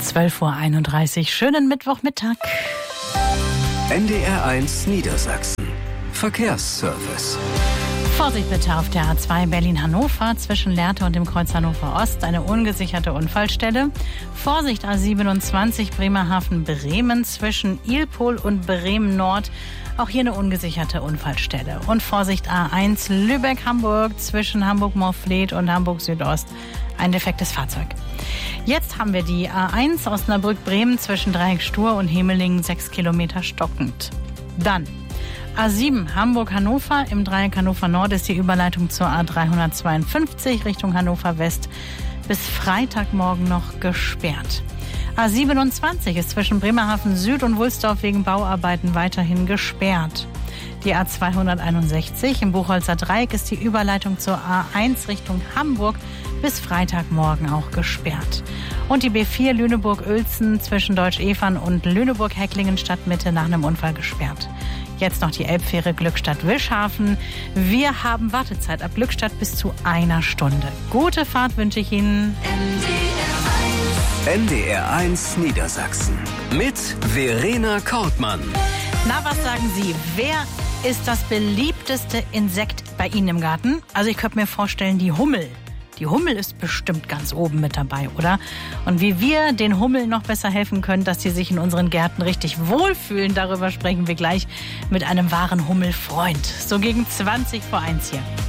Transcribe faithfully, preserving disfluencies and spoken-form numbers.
zwölf Uhr einunddreißig. Schönen Mittwochmittag. N D R eins Niedersachsen. Verkehrsservice. Vorsicht bitte auf der A zwei Berlin-Hannover zwischen Lehrte und dem Kreuz Hannover Ost. Eine ungesicherte Unfallstelle. Vorsicht A siebenundzwanzig Bremerhaven-Bremen zwischen Ilpol und Bremen-Nord. Auch hier eine ungesicherte Unfallstelle. Und Vorsicht A eins Lübeck-Hamburg zwischen Hamburg-Morfleet und Hamburg-Südost. Ein defektes Fahrzeug. Jetzt haben wir die A eins Osnabrück-Bremen zwischen Dreieck Stur und Hemelingen, sechs Kilometer stockend. Dann A sieben Hamburg-Hannover, im Dreieck Hannover Nord ist die Überleitung zur A dreihundertzweiundfünfzig Richtung Hannover West bis Freitagmorgen noch gesperrt. A siebenundzwanzig ist zwischen Bremerhaven Süd und Wulsdorf wegen Bauarbeiten weiterhin gesperrt. Die A zweihunderteinundsechzig im Buchholzer Dreieck ist die Überleitung zur A eins Richtung Hamburg bis Freitagmorgen auch gesperrt. Und die B vier Lüneburg-Uelzen zwischen Deutsch-Evern und Lüneburg-Hecklingen Stadtmitte nach einem Unfall gesperrt. Jetzt noch die Elbfähre Glückstadt-Wischhafen. Wir haben Wartezeit ab Glückstadt bis zu einer Stunde. Gute Fahrt wünsche ich Ihnen. N D R eins Niedersachsen mit Verena Kortmann. Na, was sagen Sie? Wer ist das beliebteste Insekt bei Ihnen im Garten? Also ich könnte mir vorstellen, die Hummel. Die Hummel ist bestimmt ganz oben mit dabei, oder? Und wie wir den Hummeln noch besser helfen können, dass sie sich in unseren Gärten richtig wohlfühlen, darüber sprechen wir gleich mit einem wahren Hummelfreund. So gegen zwanzig vor eins hier.